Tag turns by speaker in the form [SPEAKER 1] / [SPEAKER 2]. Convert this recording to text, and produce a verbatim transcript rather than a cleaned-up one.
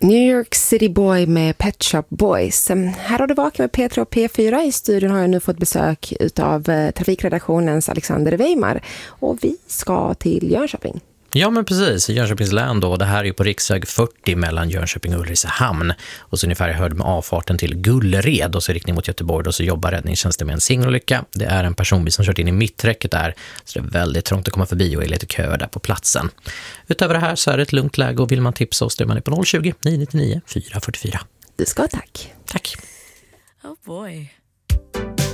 [SPEAKER 1] New York City Boy med Pet Shop Boys. Här har du vakat med P tre och P fyra. I studion har jag nu fått besök av trafikredaktionens Alexander Weimar. Och vi ska till Jönköping.
[SPEAKER 2] Ja, men precis. Jönköpings län då. Det här är ju på riksväg fyrtio mellan Jönköping och Ulricehamn. Och så ungefär jag hörde med avfarten till Gullered och så riktning mot Göteborg. Och så jobbar räddningstjänsten med en singelolycka. Det är en personbil som kört in i mitträcket där. Så det är väldigt trångt att komma förbi och är lite köer där på platsen. Utöver det här så är det ett lugnt läge och vill man tipsa oss där man är på noll tjugo, nio nio nio, fyra fyra fyra.
[SPEAKER 1] Du ska tack.
[SPEAKER 2] Tack.
[SPEAKER 3] Oh boy.